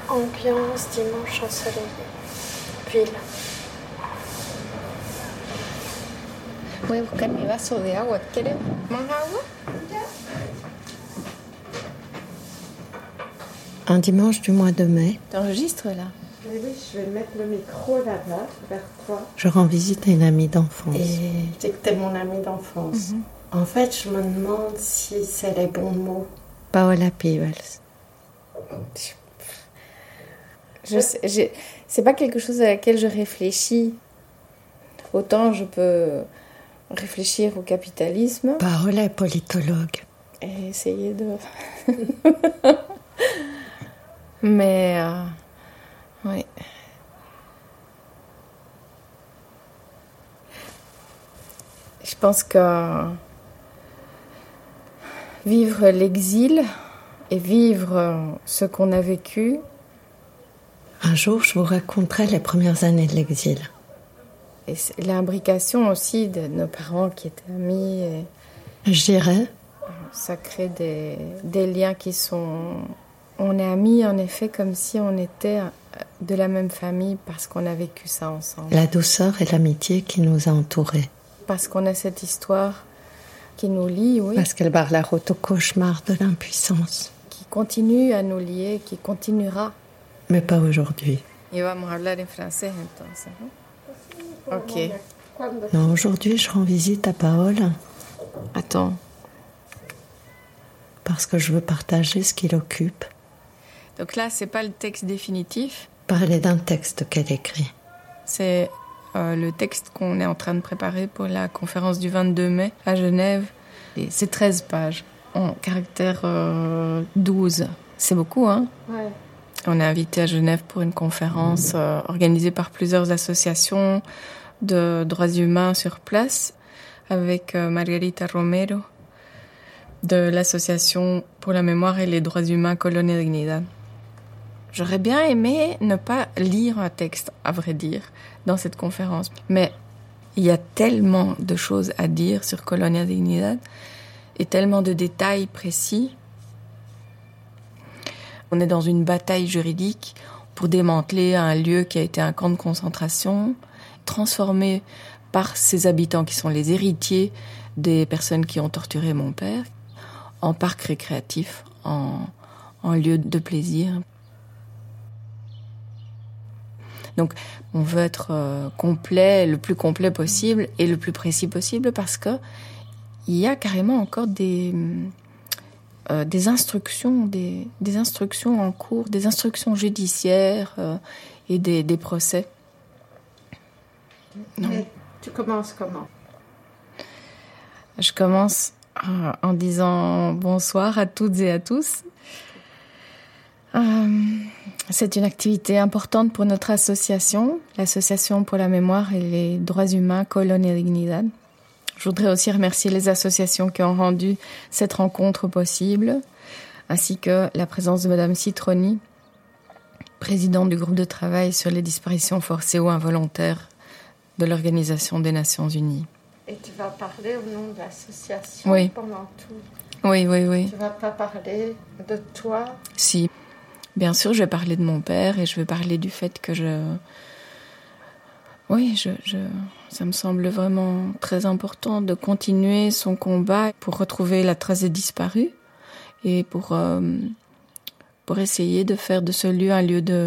Ambiance dimanche ensoleillé. Ville. Voy a buscar mi vaso de agua. ¿Quieres más agua? Un dimanche du mois de mai. T'enregistres là? Oui, je vais mettre le micro là-bas, vers toi. Je rends visite à une amie d'enfance. Et c'est que t'es mon amie d'enfance. En fait, je me demande si c'est les bons mots. Paola Peebles. C'est pas quelque chose à laquelle je réfléchis. Autant je peux réfléchir au capitalisme. Paola est politologue. Et essayer de... Mais... oui. Je pense que vivre l'exil et vivre ce qu'on a vécu... Un jour, je vous raconterai les premières années de l'exil. Et l'imbrication aussi de nos parents qui étaient amis. Et je dirais. Ça crée des liens qui sont... On est amis en effet comme si on était de la même famille parce qu'on a vécu ça ensemble. La douceur et l'amitié qui nous a entourés. Parce qu'on a cette histoire qui nous lie, oui. Parce qu'elle barre la route au cauchemar de l'impuissance. Qui continue à nous lier, qui continuera. Mais pas aujourd'hui. Y vamos a hablar en français entonces, ¿no? Ok. Non, aujourd'hui, je rends visite à Paola. Attends. Parce que je veux partager ce qui l'occupe. Donc là, c'est pas le texte définitif. Parler d'un texte qu'elle écrit. C'est le texte qu'on est en train de préparer pour la conférence du 22 mai à Genève. Et c'est 13 pages, en caractère 12. C'est beaucoup, hein? Ouais. On est invité à Genève pour une conférence organisée par plusieurs associations de droits humains sur place, avec Margarita Romero, de l'Association pour la mémoire et les droits humains Colonia Dignidad. J'aurais bien aimé ne pas lire un texte, à vrai dire, dans cette conférence. Mais il y a tellement de choses à dire sur Colonia Dignidad et tellement de détails précis. On est dans une bataille juridique pour démanteler un lieu qui a été un camp de concentration, transformé par ses habitants qui sont les héritiers des personnes qui ont torturé mon père, en parc récréatif, en lieu de plaisir. Donc, on veut être complet, le plus complet possible et le plus précis possible parce que il y a carrément encore des instructions, des instructions en cours, des instructions judiciaires et des procès. Non. Et tu commences comment? Je commence en disant bonsoir à toutes et à tous. C'est une activité importante pour notre association, l'Association pour la mémoire et les droits humains Colonia Dignidad. Je voudrais aussi remercier les associations qui ont rendu cette rencontre possible, ainsi que la présence de Madame Citroni, présidente du groupe de travail sur les disparitions forcées ou involontaires de l'Organisation des Nations Unies. Et tu vas parler au nom de l'association Oui. pendant tout. Oui. Tu vas pas parler de toi? Si. Bien sûr, je vais parler de mon père et je vais parler du fait que ça me semble vraiment très important de continuer son combat pour retrouver la trace des disparus et pour essayer de faire de ce lieu un lieu de